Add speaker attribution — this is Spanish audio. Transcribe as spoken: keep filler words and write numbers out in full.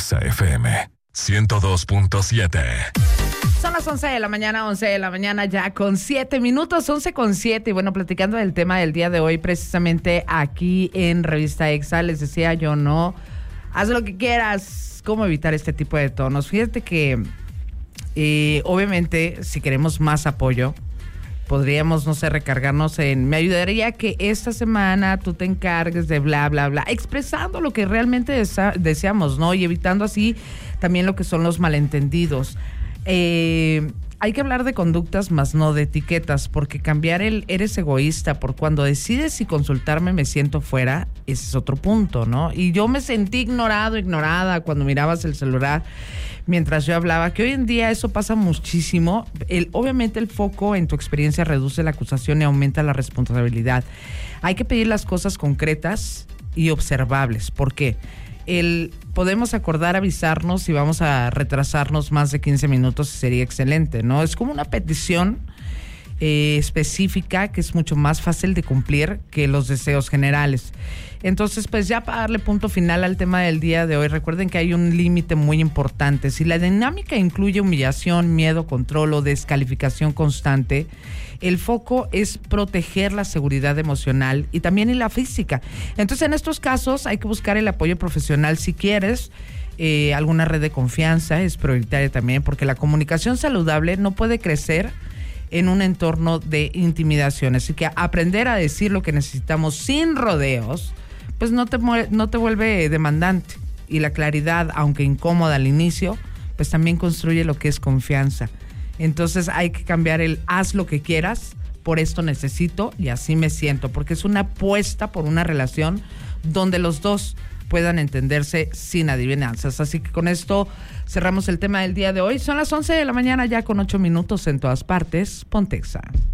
Speaker 1: Exa F M ciento dos punto siete.
Speaker 2: Son las once de la mañana, once de la mañana ya con siete minutos, once con siete. Y bueno, platicando del tema del día de hoy, precisamente aquí en Revista Exa, les decía yo, no, haz lo que quieras, cómo evitar este tipo de tonos. Fíjate que, eh, obviamente, si queremos más apoyo, podríamos, no sé, recargarnos en, me ayudaría que esta semana tú te encargues de bla, bla, bla, expresando lo que realmente desa- deseamos, ¿no? Y evitando así también lo que son los malentendidos. Eh, hay que hablar de conductas más no de etiquetas, porque cambiar el eres egoísta por cuando decides si consultarme me siento fuera, ese es otro punto, ¿no? Y yo me sentí ignorado, ignorada cuando mirabas el celular mientras yo hablaba, que hoy en día eso pasa muchísimo. El, obviamente el foco en tu experiencia reduce la acusación y aumenta la responsabilidad. Hay que pedir las cosas concretas y observables. ¿Por qué? El, podemos acordar avisarnos si vamos a retrasarnos más de quince minutos, sería excelente, ¿no? Es como una petición eh, específica que es mucho más fácil de cumplir que los deseos generales. Entonces, pues ya para darle punto final al tema del día de hoy, recuerden que hay un límite muy importante. Si la dinámica incluye humillación, miedo, control o descalificación constante, el foco es proteger la seguridad emocional y también y la física. Entonces, en estos casos hay que buscar el apoyo profesional si quieres. Eh, alguna red de confianza es prioritaria también, porque la comunicación saludable no puede crecer en un entorno de intimidación. Así que aprender a decir lo que necesitamos sin rodeos, pues no te, no te vuelve demandante. Y la claridad, aunque incómoda al inicio, pues también construye lo que es confianza. Entonces hay que cambiar el haz lo que quieras, por esto necesito y así me siento, porque es una apuesta por una relación donde los dos puedan entenderse sin adivinanzas. Así que con esto cerramos el tema del día de hoy. Son las once de la mañana ya con ocho minutos en todas partes. Ponte Exa.